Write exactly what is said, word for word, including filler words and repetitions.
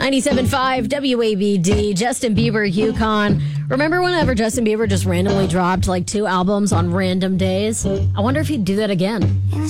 ninety-seven point five W A B D, Justin Bieber, Yukon. Remember whenever Justin Bieber just randomly dropped like two albums on random days? I wonder if he'd do that again.